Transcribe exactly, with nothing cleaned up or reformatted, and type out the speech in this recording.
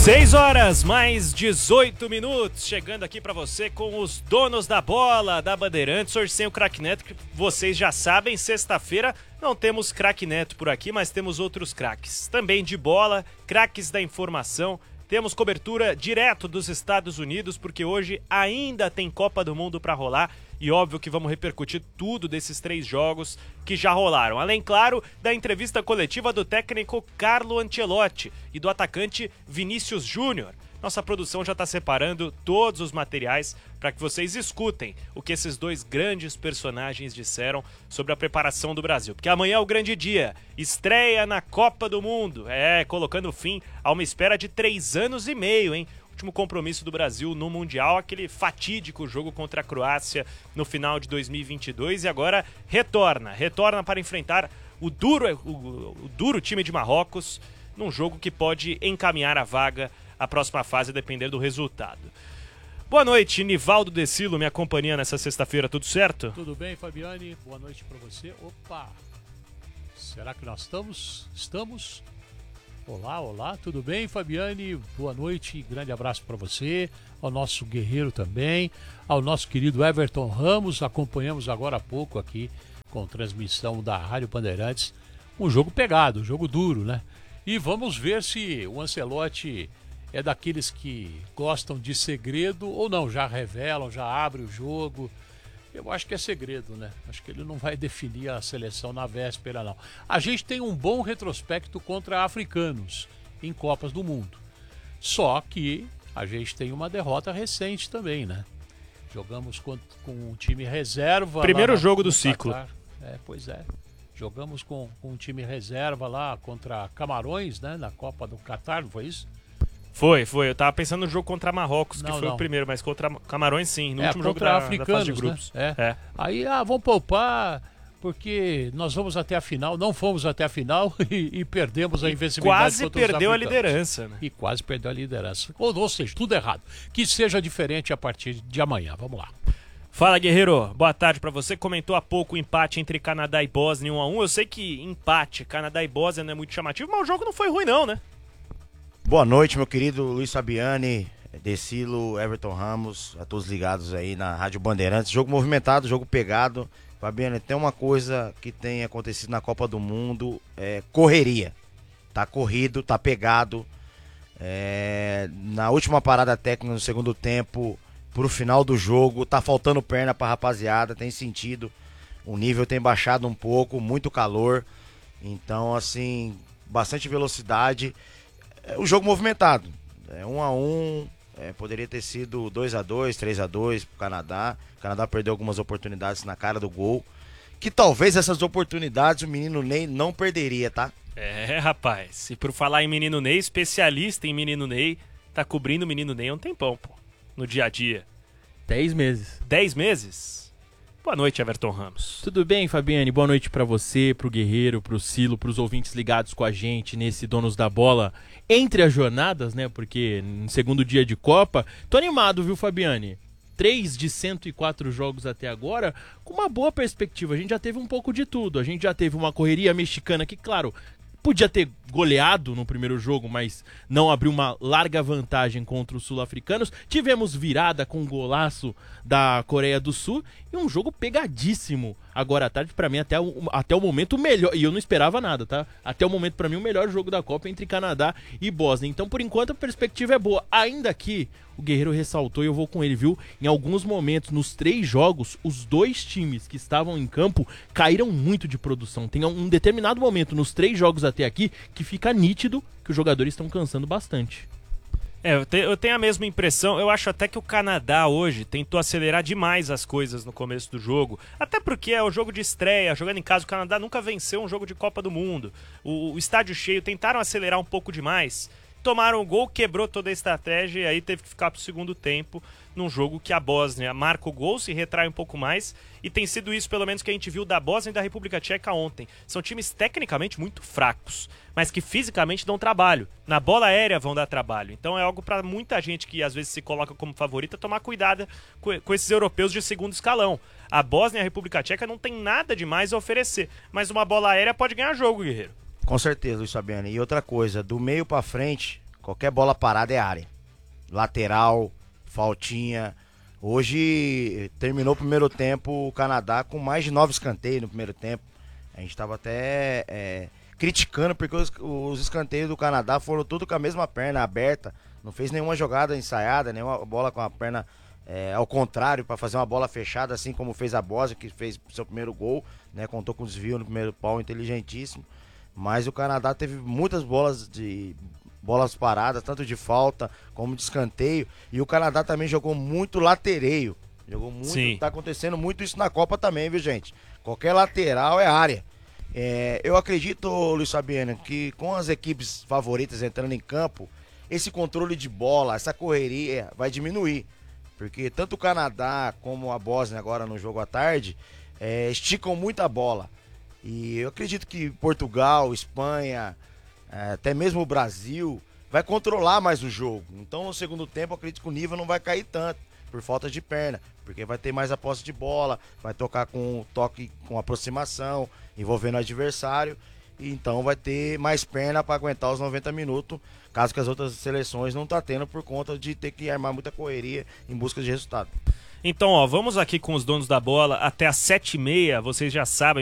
seis horas, mais dezoito minutos, chegando aqui pra você com os donos da bola da Bandeirantes, hoje sem o Craque Neto, que vocês já sabem, sexta-feira não temos Craque Neto por aqui, mas temos outros craques, também de bola, craques da informação, temos cobertura direto dos Estados Unidos, porque hoje ainda tem Copa do Mundo pra rolar, e óbvio que vamos repercutir tudo desses três jogos que já rolaram. Além, claro, da entrevista coletiva do técnico Carlo Ancelotti e do atacante Vinícius Júnior. Nossa produção já está separando todos os materiais para que vocês escutem o que esses dois grandes personagens disseram sobre a preparação do Brasil. Porque amanhã é o grande dia, estreia na Copa do Mundo. É, colocando fim a uma espera de três anos e meio, hein? Último compromisso do Brasil no Mundial, aquele fatídico jogo contra a Croácia no final de dois mil e vinte e dois, e agora retorna, retorna para enfrentar o duro, o, o duro time de Marrocos, num jogo que pode encaminhar a vaga à próxima fase, depender do resultado. Boa noite, Nivaldo Decilo, minha companhia nessa sexta-feira, tudo certo? Tudo bem, Fabiane? Boa noite para você. Opa! Será que nós estamos? Estamos? Olá, olá, tudo bem, Fabiane? Boa noite, grande abraço para você, ao nosso guerreiro também, ao nosso querido Everton Ramos, acompanhamos agora há pouco aqui com transmissão da Rádio Bandeirantes, um jogo pegado, um jogo duro, né? E vamos ver se o Ancelotti é daqueles que gostam de segredo ou não, já revelam, já abre o jogo. Eu acho que é segredo, né? Acho que ele não vai definir a seleção na véspera, não. A gente tem um bom retrospecto contra africanos em Copas do Mundo. Só que a gente tem uma derrota recente também, né? Jogamos com, com um time reserva. Primeiro lá jogo no do ciclo. Qatar. É, pois é. Jogamos com, com um time reserva lá contra Camarões, né? Na Copa do Qatar, não foi isso? Foi, foi. Eu tava pensando no jogo contra Marrocos, que não, foi não. o primeiro, mas contra Camarões sim, no é, último jogo contra da, africanos, da fase de grupos. Né? É. É. Aí, ah, vamos poupar, porque nós vamos até a final, não fomos até a final e, e perdemos a invencibilidade Quase contra os perdeu a africanos. liderança, né? E quase perdeu a liderança. Ou, ou seja, tudo errado. Que seja diferente a partir de amanhã. Vamos lá. Fala, guerreiro. Boa tarde pra você. Comentou há pouco o empate entre Canadá e Bósnia um a um. Eu sei que empate, Canadá e Bósnia não é muito chamativo, mas o jogo não foi ruim não, né? Boa noite, meu querido Luiz Fabiane, Decilo, Everton Ramos, a todos ligados aí na Rádio Bandeirantes. Jogo movimentado, jogo pegado. Fabiane, tem uma coisa que tem acontecido na Copa do Mundo, é correria. Tá corrido, tá pegado. É, na última parada técnica no segundo tempo, pro final do jogo, tá faltando perna pra rapaziada, tem sentido. O nível tem baixado um pouco, muito calor. Então, assim, bastante velocidade. É um jogo movimentado, é um a um, é, poderia ter sido dois a dois, três a dois pro Canadá. O Canadá perdeu algumas oportunidades na cara do gol, que talvez essas oportunidades o menino Ney não perderia, tá? É, rapaz, e por falar em menino Ney, especialista em menino Ney, tá cobrindo o menino Ney há um tempão, pô, no dia a dia. Dez meses. Dez meses? Boa noite, Everton Ramos. Tudo bem, Fabiane? Boa noite pra você, pro Guerreiro, pro Silo, pros ouvintes ligados com a gente nesse Donos da Bola entre as jornadas, né? Porque no segundo dia de Copa, tô animado, viu, Fabiane? Três de cento e quatro jogos até agora, com uma boa perspectiva. A gente já teve um pouco de tudo. A gente já teve uma correria mexicana que, claro, podia ter goleado no primeiro jogo, mas não abriu uma larga vantagem contra os sul-africanos. Tivemos virada com um golaço da Coreia do Sul e um jogo pegadíssimo agora à tarde, pra mim, até o, até o momento o melhor, e eu não esperava nada, tá? Até o momento, pra mim, o melhor jogo da Copa entre Canadá e Bósnia. Então, por enquanto, a perspectiva é boa. Ainda que o Guerreiro ressaltou, e eu vou com ele, viu? Em alguns momentos, nos três jogos, os dois times que estavam em campo caíram muito de produção. Tem um determinado momento, nos três jogos até aqui, que fica nítido que os jogadores estão cansando bastante. É, eu, te, eu tenho a mesma impressão. Eu acho até que o Canadá hoje tentou acelerar demais as coisas no começo do jogo. Até porque é o jogo de estreia, jogando em casa. O Canadá nunca venceu um jogo de Copa do Mundo. O, o estádio cheio, tentaram acelerar um pouco demais. Tomaram o gol, quebrou toda a estratégia e aí teve que ficar pro segundo tempo num jogo que a Bósnia marca o gol, se retrai um pouco mais, e tem sido isso pelo menos que a gente viu da Bósnia e da República Tcheca ontem. São times tecnicamente muito fracos, mas que fisicamente dão trabalho. Na bola aérea vão dar trabalho. Então é algo para muita gente que às vezes se coloca como favorita tomar cuidado com, com esses europeus de segundo escalão. A Bósnia e a República Tcheca não tem nada demais a oferecer, mas uma bola aérea pode ganhar jogo, guerreiro. Com certeza, Luiz Fabiano. E outra coisa, do meio pra frente, qualquer bola parada é área. Lateral, faltinha. Hoje terminou o primeiro tempo o Canadá com mais de nove escanteios no primeiro tempo. A gente estava até é, criticando porque os, os escanteios do Canadá foram tudo com a mesma perna aberta. Não fez nenhuma jogada ensaiada, nenhuma bola com a perna é, ao contrário, para fazer uma bola fechada, assim como fez a Bósnia, que fez seu primeiro gol, né? Contou com desvio no primeiro pau, inteligentíssimo. Mas o Canadá teve muitas bolas de bolas paradas, tanto de falta como de escanteio. E o Canadá também jogou muito latereio. Jogou muito, Sim. Tá acontecendo muito isso na Copa também, viu, gente? Qualquer lateral é área. É, eu acredito, Luiz Fabiano, que com as equipes favoritas entrando em campo, esse controle de bola, essa correria vai diminuir. Porque tanto o Canadá como a Bósnia agora no jogo à tarde é, esticam muito a bola. E eu acredito que Portugal, Espanha, é, até mesmo o Brasil vai controlar mais o jogo. Então no segundo tempo eu acredito que o nível não vai cair tanto por falta de perna. Porque vai ter mais a posse de bola, vai tocar com toque com aproximação, envolvendo o adversário. Então vai ter mais perna para aguentar os noventa minutos, caso que as outras seleções não tá tendo por conta de ter que armar muita correria em busca de resultado. Então, ó, vamos aqui com os donos da bola até às sete e meia, vocês já sabem.